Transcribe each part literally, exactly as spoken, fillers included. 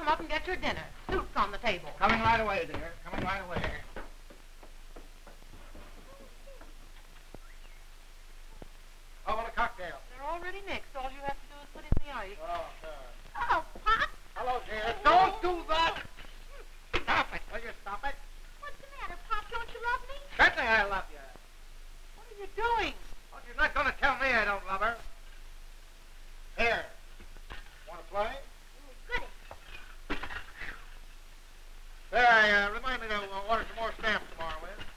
come up and get your dinner. Soup's on the table. Coming right away, dear. Coming right away. How about a cocktail? They're already mixed. All you have to do is put in the ice. Oh, sure. Oh, Pop. Hello, dear. Don't do that. Stop it. Will you stop it? What's the matter, Pop? Don't you love me? Certainly I love you. What are you doing? Well, she's not going to tell me I don't love her. Here. Want to play? Goody. There, uh, remind me to uh, order some more stamps tomorrow, will you?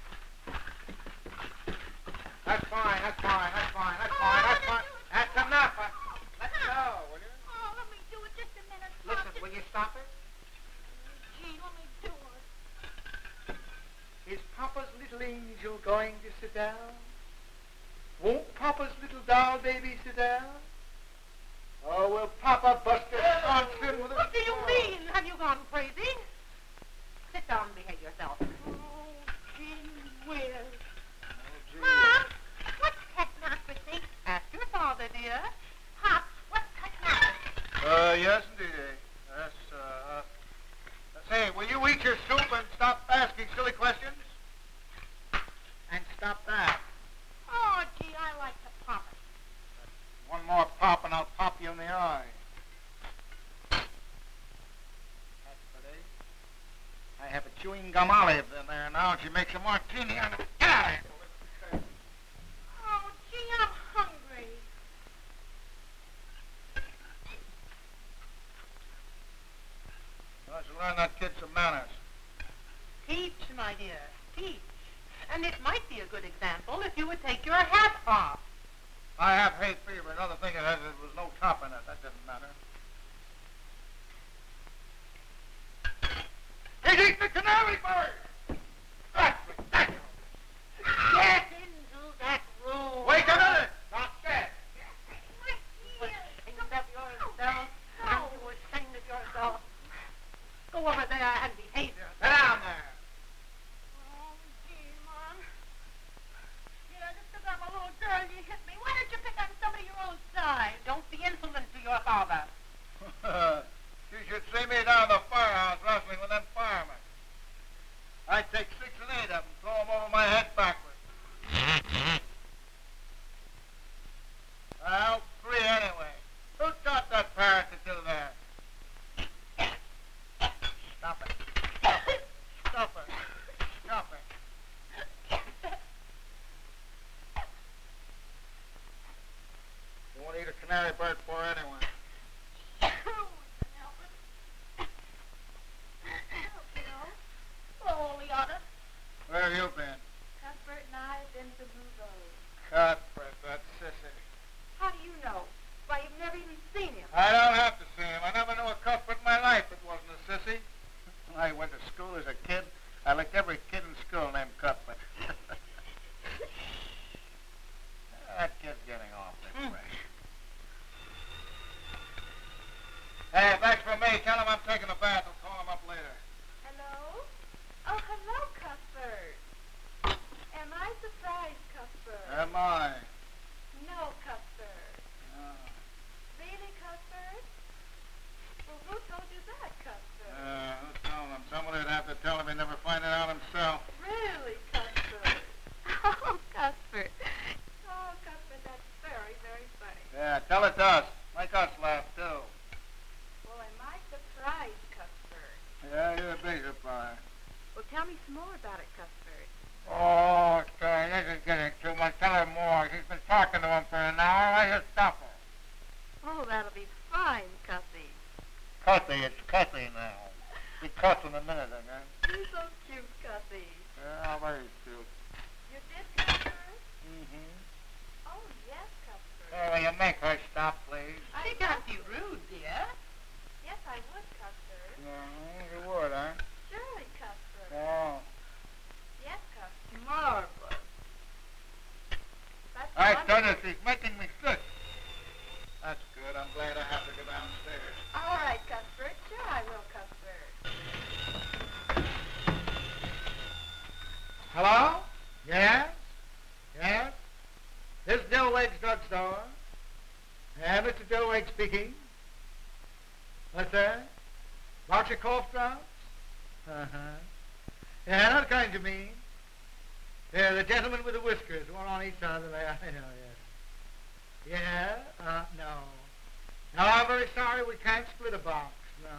That's fine, that's fine, that's fine, that's Oh, fine, that's let fine. me do it. That's enough. Uh, Let Stop. go, will you? Oh, let me do it just a minute, Pop. Listen, will you stop it? Gee, let me do it. Is Papa's little angel going to sit down? Won't Papa's little doll baby sit down? Or will Papa bust his sconce in with a What do you straw? mean? Have you gone crazy? Sit down and behave yourself. Oh, gee whiz. Oh, gee. Mom, what's technocracy? Ask your father, dear. Pop, what's technocracy? Uh, yes, indeed. Yes, uh, uh, say, will you eat your soup and stop asking silly questions? And stop that. Oh, gee, I like to pop it. One more pop and I'll pop you in the eye. That's pretty. I have a chewing gum olive in there now, and she makes a martini out of it. Get out of here. Oh, gee, I'm hungry. I should learn that kid some manners. Teach, my dear, teach. And it might be a good example if you would take your hat off. I have hay fever. Another thing it has, there was no top in it. That doesn't matter. He's eating the canary bird! That's ridiculous! Get into that room. Wait a minute! Not dead! My ears. Ashamed of yourself. Aren't you ashamed of yourself? Go over there and behave yourself. Sit down there! Oh, gee, Mom. Yeah, just because I'm a little girl, you hit me. Why don't you pick on somebody your own size? Don't be insolent to your father. You should see me down at the firehouse wrestling with them firemen. I'd take six and eight of them, throw them over my head backwards. Well, three anyway. Who taught that parrot to do that? Stop it. Stop it. Stop it. Stop it. You want to eat a canary bird for anyway. Oh, Leona. Where have you been? Cuthbert and I have been to Blue Rose. Cuthbert, that sissy. How do you know? Why, you've never even seen him. I don't have to see him. I never knew a Cuthbert in my life that wasn't a sissy. When I went to school as a kid, I licked every kid in school named Cuthbert. That kid's getting off this Mm. way. Hey, thanks for me. Tell him I'm taking a bath. I'll call him up later. Hello? Oh, hello, Cuthbert. Am I surprised, Cuthbert? Am I? No, Cuthbert. Oh. Really, Cuthbert? Well, who told you that, Cuthbert? Uh, who's telling him? Somebody would have to tell him he'd never find it out himself. Really, Cuthbert? Oh, Cuthbert. Oh, Cuthbert, that's very, very funny. Yeah, tell it to us. Make us laugh, too. Well, am I surprised, Cuthbert? Yeah, you're a big surprise. Well, tell me some more about it, Cuthbert. Oh, Terry, this is getting too much. Tell her more. She's been talking to him for an hour. I just stop her. Oh, that'll be fine, Cuthie. Cussy, it's Cussy now. Be cuss in a minute, again. You're so cute, Cuthie. Yeah, very cute. You did, Cuthbert? Mm-hmm. Oh, yes, Cuthbert. Hey, will you make her stop, please? She can't be rude, dear. Yes, I would, Cuthbert. Mm-hmm. You would, huh? Surely, Cuthbert. Oh. Yes, Cuthbert. Marvelous. That's I wonderful. tell you, she's making me sick. That's good. I'm glad I have to go downstairs. All right, Cuthbert. Sure I will, Cuthbert. Hello? Yes? Yes? This is Dillwade's drugstore. Yeah, Mister Dillwade speaking. What's that? Box of cough drops? Uh-huh. Yeah, that kind you mean. Yeah, the gentleman with the whiskers, one on each side of the leg. I know, yeah. Yeah? Uh, no. No, I'm very sorry we can't split a box. No.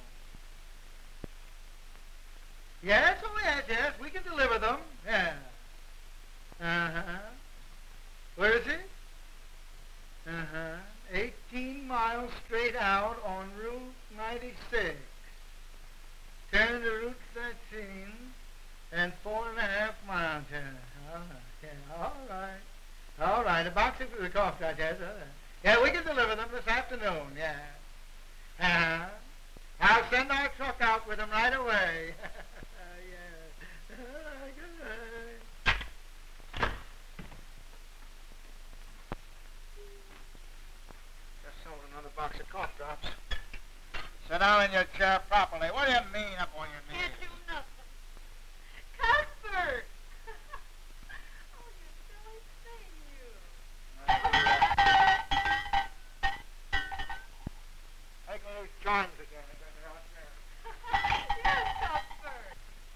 Yes, oh yes, yes, we can deliver them. Yeah. Uh-huh. Where is it? Uh-huh. eighteen miles straight out on Route ninety-six. Turn to Route thirteen and four and a half miles. Yeah. All right. Yeah. All right. All right. A box of the cough drops, yes. All right. Yeah, we can deliver them this afternoon. Yeah. Uh-huh. I'll send our truck out with them right away. Yeah. Uh, good night. Just sold another box of cough drops. Sit down in your chair properly. What do you mean up on your knees? Can't do nothing. Cuthbert! Oh, you silly thing, you. Take those charms again. Yes, Cuthbert.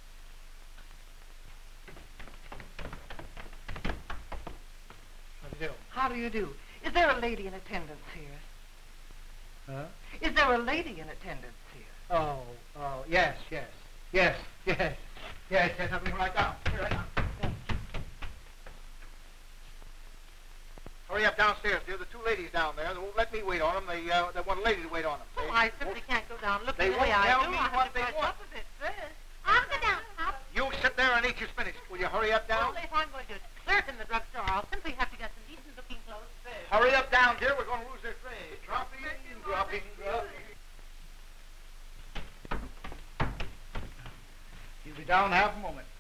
How do you do? How do you do? Is there a lady in attendance here? Huh? Is there a lady in attendance here? Oh, oh, yes, yes, yes, yes, yes, yes, I'll bring her right down. Here, right now. Hurry up downstairs, dear. The two ladies down there, they won't let me wait on them. They, uh, they want a lady to wait on them. Oh, I simply can't go down looking They the way won't I tell do. me I have what to they brush want. up a bit first. I'll go down, Pop. You sit there and eat your spinach. Will you hurry up down? Well, if I'm going to flirt in the drugstore, I'll simply have to get some decent-looking clothes first. Hurry up down, dear. We're going to lose their trade. Dropping, dropping, dropping. You'll be down half a moment.